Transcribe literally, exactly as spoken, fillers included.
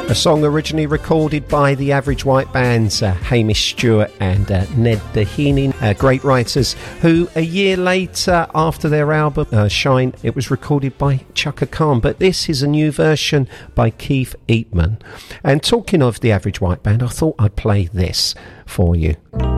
A song originally recorded by the Average White Band's uh, Hamish Stewart and uh, Ned Doheny, uh, great writers, who a year later, after their album uh, Shine, it was recorded by Chaka Khan. But this is a new version by Keith Eatman. And talking of the Average White Band, I thought I'd play this for you.